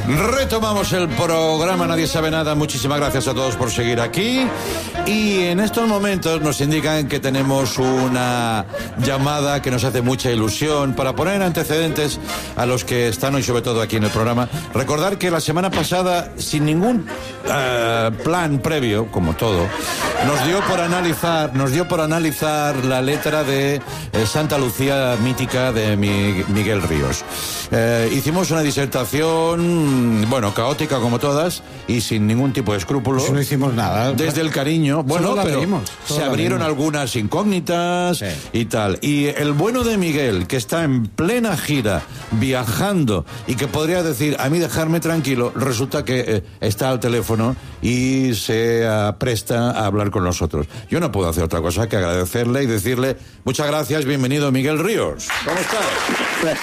Retomamos el programa Nadie Sabe Nada. Muchísimas gracias a todos por seguir aquí. Y en estos momentos nos indican que tenemos una llamada que nos hace mucha ilusión para poner antecedentes a los que están hoy, sobre todo aquí en el programa. Recordar que la semana pasada, sin ningún plan previo, como todo, nos dio por analizar la letra de Santa Lucía mítica de Miguel Ríos. Hicimos una disertación, bueno, caótica como todas y sin ningún tipo de escrúpulo. Pues no hicimos nada. Desde el cariño, bueno, pero se abrieron algunas incógnitas, sí, y tal. Y el bueno de Miguel, que está en plena gira, viajando, y que podría decir, a mí dejarme tranquilo, resulta que está al teléfono y se presta a hablar con nosotros. Yo no puedo hacer otra cosa que agradecerle y decirle, muchas gracias, bienvenido Miguel Ríos. ¿Cómo estás?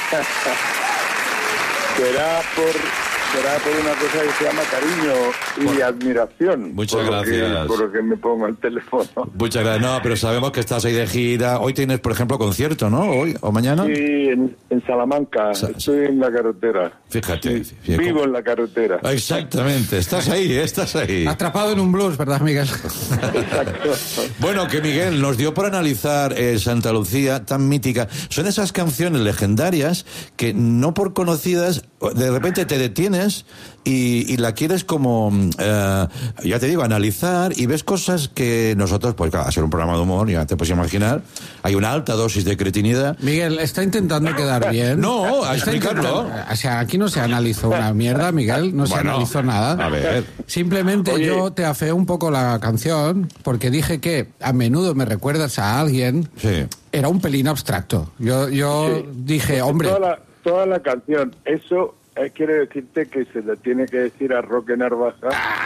Será por una cosa que se llama cariño y admiración. Muchas gracias. Por lo que me pongo al teléfono. Muchas gracias. No, pero sabemos que estás ahí de gira. Hoy tienes, por ejemplo, concierto, ¿no? ¿Hoy o mañana? Sí, en Salamanca. Estoy en la carretera. Fíjate. Sí, vivo en la carretera. Exactamente. Estás ahí. Atrapado en un blues, ¿verdad, Miguel? Exacto. Bueno, que Miguel nos dio por analizar Santa Lucía, tan mítica. Son esas canciones legendarias que, no por conocidas, de repente te detienes y la quieres como, ya te digo, analizar, y ves cosas que nosotros, pues claro, a ser un programa de humor, ya te puedes imaginar, hay una alta dosis de cretinidad. Miguel, ¿está intentando quedar bien? No, a explicarlo. O sea, aquí no se analizó una mierda, Miguel, no se analizó nada. A ver. Simplemente yo te afeé un poco la canción, porque dije que a menudo me recuerdas a alguien. Sí. Era un pelín abstracto. Yo Sí. dije, hombre... Toda la canción, eso... quiere decirte que se le tiene que decir a Roque Narvaja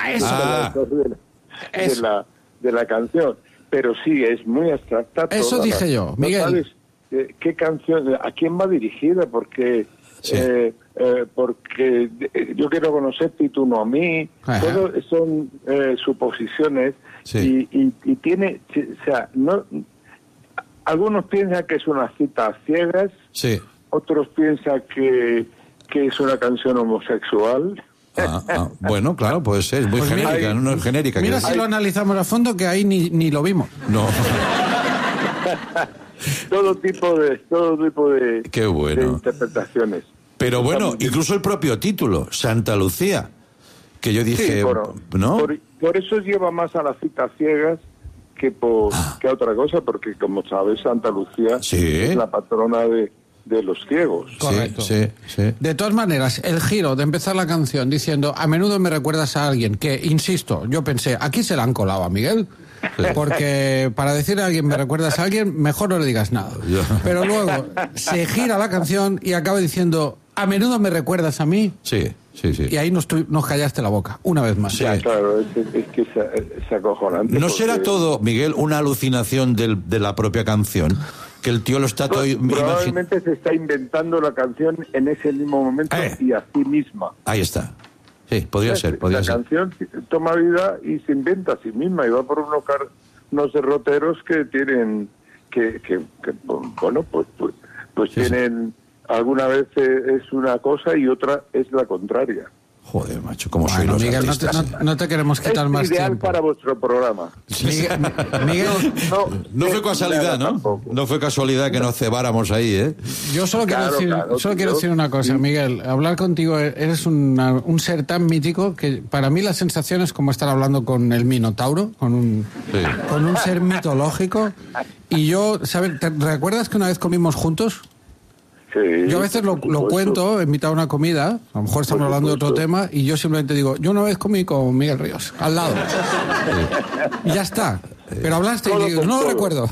de la canción, pero sí, es muy abstracta. Eso dije yo, Miguel. ¿No sabes qué canción, a quién va dirigida? Porque sí, porque yo quiero conocerte y tú no a mí. Todo son suposiciones. Sí. Y tiene, o sea, no, algunos piensan que es una cita a ciegas, sí, otros piensan que es una canción homosexual. Bueno, claro, puede ser, es muy pues genérica, no es genérica. Mira si lo analizamos a fondo, que ahí ni lo vimos. No. todo tipo de Qué bueno. de interpretaciones. Pero bueno, incluso el propio título, Santa Lucía, que yo dije, sí, ¿no? Por eso lleva más a las citas ciegas que a otra cosa, porque como sabes, Santa Lucía es la patrona de los ciegos. Correcto. Sí. De todas maneras, el giro de empezar la canción diciendo, a menudo me recuerdas a alguien, que, insisto, yo pensé, aquí se la han colado a Miguel, porque para decir a alguien me recuerdas a alguien, mejor no le digas nada. Pero luego se gira la canción y acaba diciendo, a menudo me recuerdas a mí. Sí. Y ahí nos callaste la boca, una vez más. Sí. Ya, claro, es que es acojonante. ¿No será todo, Miguel, una alucinación de la propia canción? Que el tío lo está todo... Probablemente se está inventando la canción en ese mismo momento y a sí misma. Ahí está. Sí, podría ser. La canción toma vida y se inventa a sí misma y va por unos derroteros que tienen pues tienen, alguna vez es una cosa y otra es la contraria. Joder, macho, cómo soy los Miguel, artistas. no te queremos quitar más tiempo. Es ideal para vuestro programa. Miguel, no fue casualidad, ¿no? Tampoco. No fue casualidad que nos cebáramos ahí, ¿eh? Yo solo quiero decir una cosa, Miguel. Hablar contigo, eres un ser tan mítico que para mí la sensación es como estar hablando con el Minotauro, con un ser mitológico. Y yo, ¿sabes? ¿Te recuerdas que una vez comimos juntos? Sí, yo a veces lo cuento, he invitado a una comida, a lo mejor estamos hablando de otro tema, y yo simplemente digo, yo una vez comí con Miguel Ríos, al lado. Y ya está. Pero hablaste y digo, no lo recuerdo.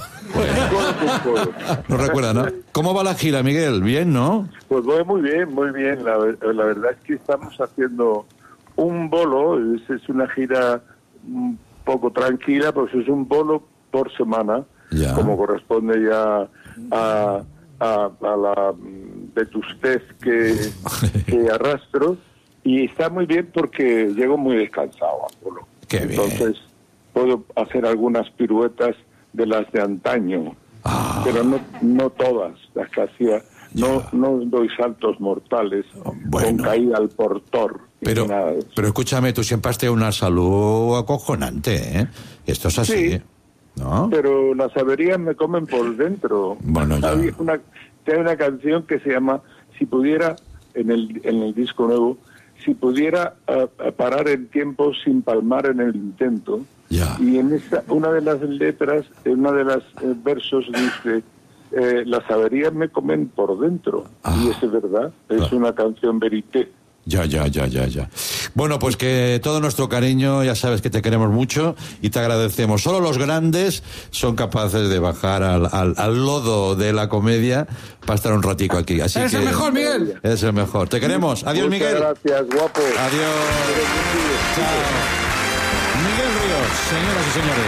No recuerda, ¿no? ¿Cómo va la gira, Miguel? Bien, ¿no? Pues muy bien, muy bien. La verdad es que estamos haciendo un bolo, es una gira un poco tranquila, pues es un bolo por semana, como corresponde ya a la vetustez que arrastro, y está muy bien porque llego muy descansado al bolo. Qué bien. Entonces puedo hacer algunas piruetas de las de antaño, pero no todas las que hacía No doy saltos mortales con caída al portor. Pero escúchame, tú siempre has tenido una salud acojonante, ¿eh? Esto es así, sí, ¿no? Pero las averías me comen por dentro. Bueno, ya. Hay una canción que se llama Si pudiera, en el disco nuevo, si pudiera parar el tiempo sin palmar en el intento. Ya. Y en una de las letras, en una de las versos dice, las averías me comen por dentro. Y eso es verdad, es una canción verité. Ya. Bueno, pues que todo nuestro cariño, ya sabes que te queremos mucho y te agradecemos. Solo los grandes son capaces de bajar al lodo de la comedia para estar un ratico aquí. Así ¡Eres el mejor, Miguel! Eres el mejor. Te queremos. Adiós, Muchas Miguel. Gracias, guapo. Adiós. Chao. Miguel Ríos, señoras y señores.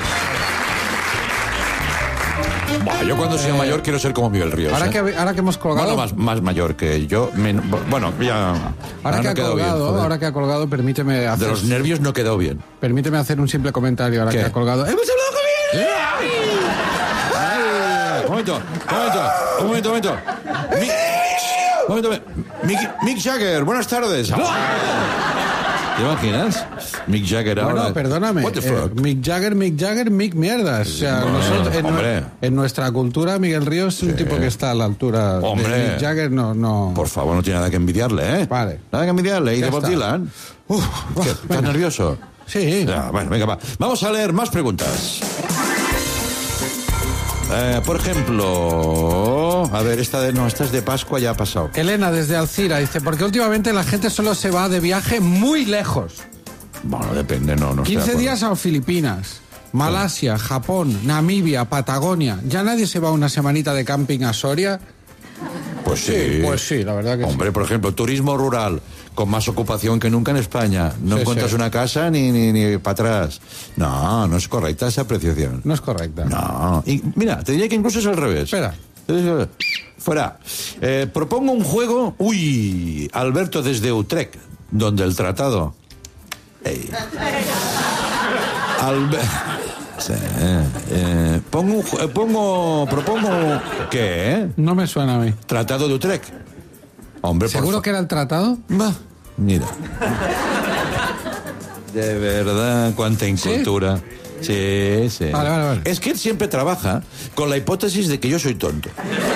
Bah, yo cuando sea mayor quiero ser como Miguel Ríos. Ahora que hemos colgado... Bueno, más mayor que yo. Bueno, ya... Ahora que ha colgado, permíteme hacer... De los nervios no quedó bien. Permíteme hacer un simple comentario ahora ¿Qué? que ha colgado. ¡Hemos hablado con Miguel! Un momento. Mick Jagger, buenas tardes. ¿Te imaginas? Mick Jagger ahora... Bueno, perdóname. What the fuck? Mick Jagger, Mick mierdas. O sea, nosotros, en nuestra cultura, Miguel Ríos es un tipo que está a la altura de Mick Jagger. No. Por favor, no tiene nada que envidiarle, ¿eh? Vale. Nada que envidiarle. ¿Y Ya de Bob está. Dylan? ¿Estás nervioso? Sí. Ya, bueno, venga, va. Vamos a leer más preguntas. Por ejemplo, a ver, esta es de Pascua, ya ha pasado. Elena, desde Alcira, dice, porque últimamente la gente solo se va de viaje muy lejos. Bueno, depende, no 15 días a Filipinas, Malasia, Japón, Namibia, Patagonia. ¿Ya nadie se va una semanita de camping a Soria? Pues sí. Pues sí, la verdad que Hombre, por ejemplo, turismo rural, con más ocupación que nunca en España. No encuentras una casa ni para atrás. No es correcta esa apreciación. No es correcta. No. Y mira, te diría que incluso es al revés. Espera. Fuera. Propongo un juego... Uy, Alberto desde Utrecht, donde el tratado... Sí, propongo... ¿Qué? No me suena a mí. Tratado de Utrecht. Hombre, ¿Seguro que era el tratado? Va, mira. De verdad, cuánta incultura. Sí. Vale. Es que él siempre trabaja con la hipótesis de que yo soy tonto.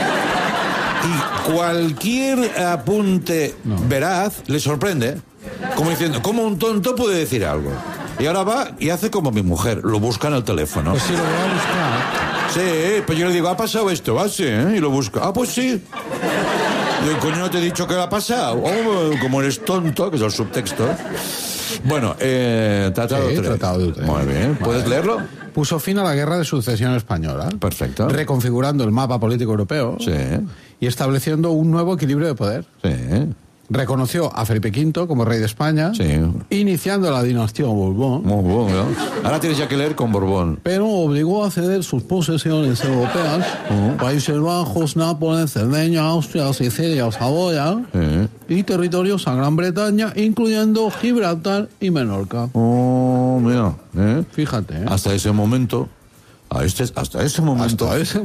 Y cualquier apunte veraz le sorprende. Como diciendo, ¿cómo un tonto puede decir algo? Y ahora va y hace como mi mujer, lo busca en el teléfono. Pues sí, lo voy a buscar. Sí, pues yo le digo, ¿ha pasado esto? Sí, ¿eh? Y lo busca. Ah, pues sí. Y coño, no te he dicho que ha pasado. Oh, como eres tonto, que es el subtexto. Bueno, Tratado de Utrecht. Muy bien. ¿Puedes leerlo? Puso fin a la Guerra de Sucesión Española. Perfecto. Reconfigurando el mapa político europeo. Sí. Y estableciendo un nuevo equilibrio de poder. Sí. Reconoció a Felipe V como rey de España. Sí. Iniciando la dinastía Borbón. Muy bueno. Ahora tienes ya que leer con Borbón. Pero obligó a ceder sus posesiones europeas, Países Bajos, Nápoles, Cerdeña, Austria, Sicilia, Saboya, y territorios a Gran Bretaña, incluyendo Gibraltar y Menorca. Oh, mira. Fíjate. Hasta ese momento... Hasta ese momento.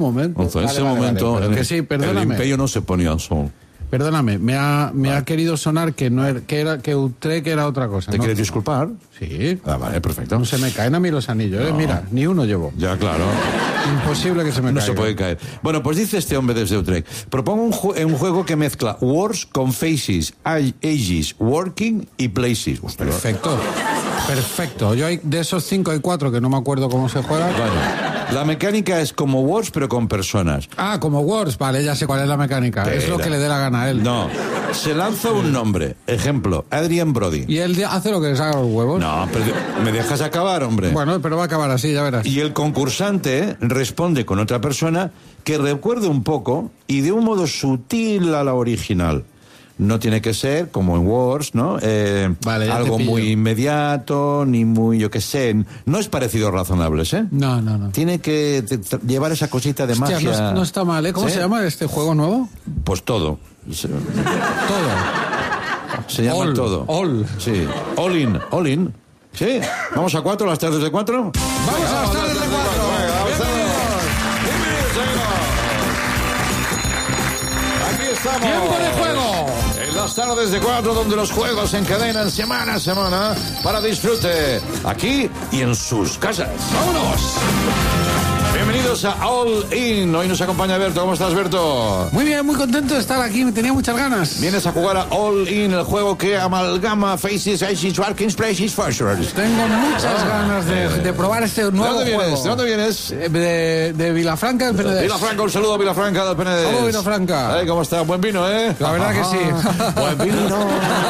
Vale, que sí, perdóname. El imperio no se ponía al sol. Perdóname, me ha querido sonar que no era, que Utrecht era otra cosa. ¿Te quieres disculpar? Sí. Vale, perfecto. No se me caen a mí los anillos, ¿eh? Mira, ni uno llevo. Ya, claro. Imposible que se me caiga. No se puede caer. Bueno, pues dice este hombre desde Utrecht. Propongo un juego que mezcla words con faces, ages, working y places. Hostia. Perfecto. Yo de esos 5 hay 4 que no me acuerdo cómo se juega. Vale. La mecánica es como Words, pero con personas. Ah, como Words. Vale, ya sé cuál es la mecánica. Es lo que le dé la gana a él. No. Se lanza un nombre. Ejemplo, Adrian Brody. ¿Y él hace lo que le salga los huevos? No, pero ¿me dejas acabar, hombre? Bueno, pero va a acabar así, ya verás. Y el concursante responde con otra persona que recuerde un poco y de un modo sutil a la original. No tiene que ser como en Words, ¿no? Vale, algo muy inmediato, ni muy, yo qué sé. No es parecido a Razonables, ¿eh? No. Tiene que llevar esa cosita de Hostia, magia. No está mal, ¿eh? ¿Cómo se llama este juego nuevo? Pues todo. Todo. Se llama todo. All. Sí. All in. Sí. Vamos a 4, las tardes de 4. Vamos a las tardes de 4. Aquí estamos. ¡Tiempo de juego! En las tardes de 4, donde los juegos se encadenan semana a semana para disfrute, aquí y en sus casas. ¡Vámonos! Bienvenidos a All In. Hoy nos acompaña Berto. ¿Cómo estás, Berto? Muy bien, muy contento de estar aquí. Me tenía muchas ganas. Vienes a jugar a All In, el juego que amalgama faces, ages, workings, places, features. Tengo muchas ganas de probar este nuevo juego. ¿De dónde vienes? De Vilafranca del Penedès. Vilafranca, un saludo a Vilafranca del Penedès. Saludos, Vilafranca. ¿Cómo está? Buen vino, ¿eh? La verdad que sí. Buen vino.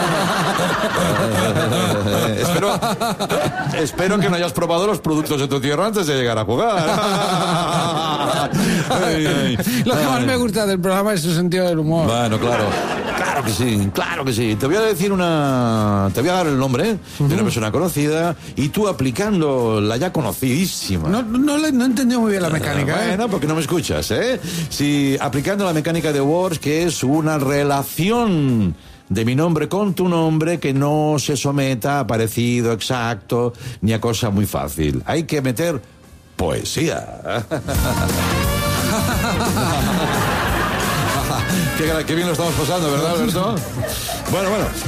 Espero que no hayas probado los productos de tu tierra antes de llegar a jugar. Lo que más me gusta del programa es su sentido del humor. Bueno, claro que sí. Te voy a dar el nombre de una persona conocida y tú aplicando la ya conocidísima. No he entendido muy bien la mecánica. Bueno, porque no me escuchas, ¿eh? Sí, aplicando la mecánica de Words, que es una relación de mi nombre con tu nombre que no se someta a parecido exacto ni a cosa muy fácil. Hay que meter poesía. Qué bien lo estamos pasando, ¿verdad, Alberto? Bueno.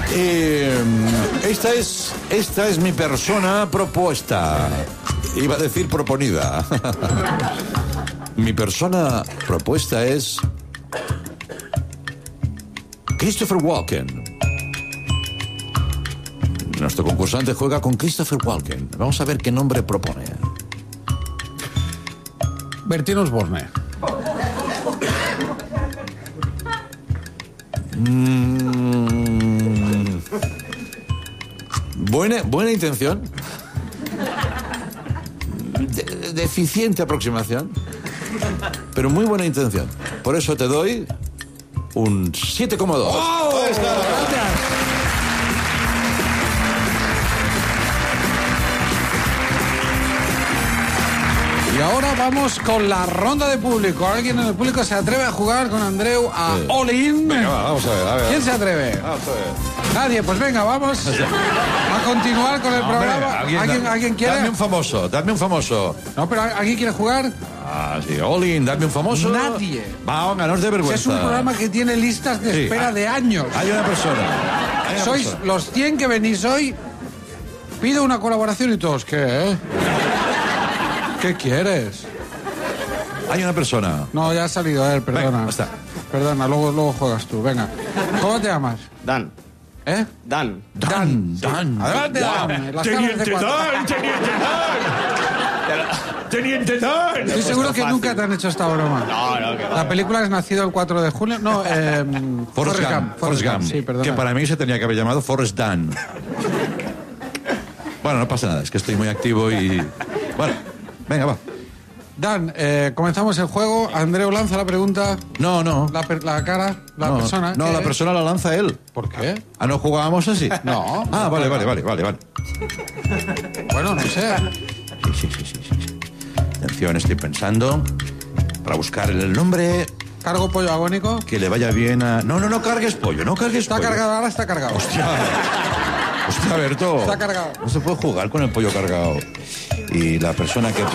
Esta es mi persona propuesta. Iba a decir proponida. Mi persona propuesta es Christopher Walken. Nuestro concursante juega con Christopher Walken. Vamos a ver qué nombre propone. Bertín Osborne. Buena intención. Deficiente aproximación. Pero muy buena intención. Por eso te doy un 7,2. ¡Oh! Gracias. Y ahora vamos con la ronda de público. ¿Alguien en el público se atreve a jugar con Andreu a All In? Venga, vamos a ver. ¿Quién se atreve? Vamos a ver. Nadie, pues venga, vamos a continuar con el programa. ¿Alguien quiere? Dame un famoso. No, pero ¿alguien quiere jugar? Ah, sí, All In, dame un famoso. Nadie. Venga, no os dé vergüenza. Es un programa que tiene listas de espera de años. Hay una persona. Sois los 100 que venís hoy. Pido una colaboración y todos, ¿qué? ¿Qué quieres? Hay una persona. No, ya ha salido él, perdona. Venga, está. Perdona, luego juegas tú, venga. ¿Cómo te llamas? Dan. ¿Eh? Dan. Adelante, Dan. Teniente Dan. Estoy seguro que nunca te han hecho esta broma. No, que La película es Nacido el 4 de julio. No, Forrest Gump. Sí, perdona. Que para mí se tenía que haber llamado Forrest Dan. Bueno, no pasa nada, es que estoy muy activo y... Bueno, venga, va. Dan, comenzamos el juego. Andreu lanza la pregunta. No. La persona. No, la persona la lanza él. ¿Por qué? ¿Ah, no jugábamos así? No. Ah, vale. Bueno, no sé. Sí. Atención, estoy pensando para buscar el nombre ¿Cargo pollo agónico? que le vaya bien a... No cargues pollo, Está cargado, ahora está cargado. Hostia, Berto. Está cargado. No se puede jugar con el pollo cargado. Y la persona que...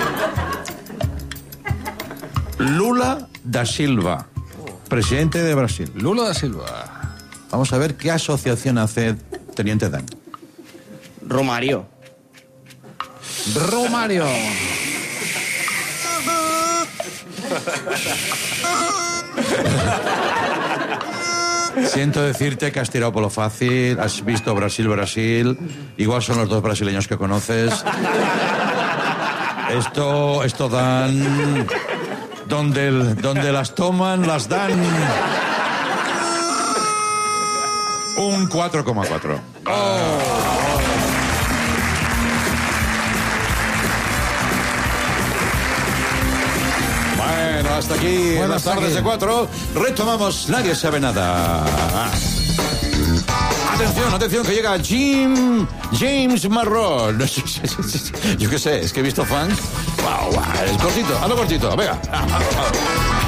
Lula da Silva, presidente de Brasil. Lula da Silva. Vamos a ver qué asociación hace Teniente Dan. Romario. Siento decirte que has tirado por lo fácil, has visto Brasil, igual son los dos brasileños que conoces. Esto dan... Donde las toman, las dan... Un 4,4. Bueno, hasta aquí en las tardes de 4. Retomamos Nadie Sabe Nada. Atención, que llega James Marrón. Yo qué sé, es que he visto funk. Wow, es cortito, hazlo cortito, venga.